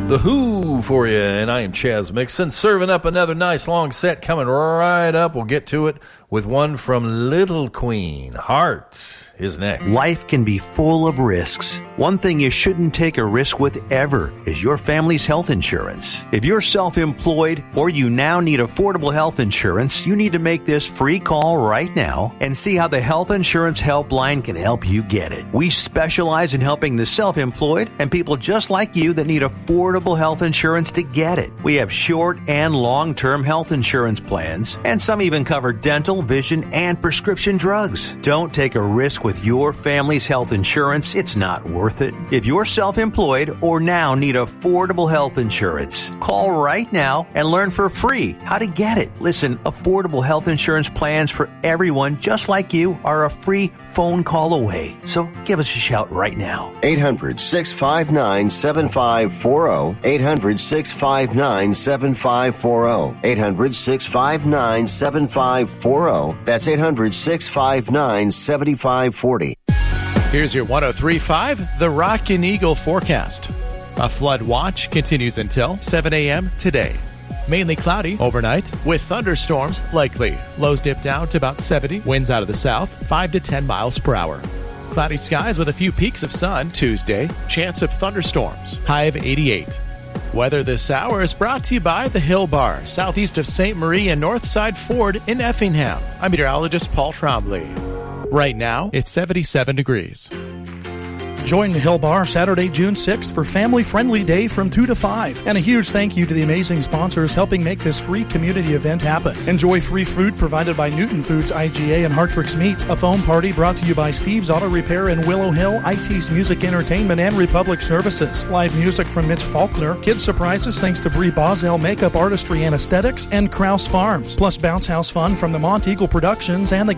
The Who for you, and I am Chaz Mixon, serving up another nice long set coming right up. We'll get to it with one from Little Queen. Heart is next. Life can be full of risks. One thing you shouldn't take a risk with ever is your family's health insurance. If you're self-employed or you now need affordable health insurance, you need to make this free call right now and see how the Health Insurance Helpline can help you get it. We specialize in helping the self-employed and people just like you that need affordable health insurance to get it. We have short and long-term health insurance plans, and some even cover dental, vision, and prescription drugs. Don't take a risk with your family's health insurance. It's not worth it. If you're self-employed or now need affordable health insurance, call right now and learn for free how to get it. Listen, affordable health insurance plans for everyone just like you are a free phone call away. So give us a shout right now. 800-659-7540. 800-659-7540. 800-659-7540. That's 800-659-7540. Here's your 103.5 The Rockin' Eagle forecast. A flood watch continues until 7 a.m. today. Mainly cloudy overnight with thunderstorms likely. Lows dip down to about 70. Winds out of the south 5 to 10 miles per hour. Cloudy skies with a few peaks of sun Tuesday. Chance of thunderstorms. High of 88. Weather this hour is brought to you by the Hill Bar, southeast of St. Marie and Northside Ford in Effingham. I'm meteorologist Paul Trombley. Right now, it's 77 degrees. Join the Hill Bar Saturday, June 6th for Family Friendly Day from 2 to 5. And a huge thank you to the amazing sponsors helping make this free community event happen. Enjoy free food provided by Newton Foods, IGA, and Hartrix Meats. A foam party brought to you by Steve's Auto Repair in Willow Hill, IT's Music Entertainment, and Republic Services. Live music from Mitch Faulkner. Kids surprises thanks to Brie Boswell Makeup Artistry and Aesthetics, and Krause Farms. Plus bounce house fun from the Mont Eagle Productions and the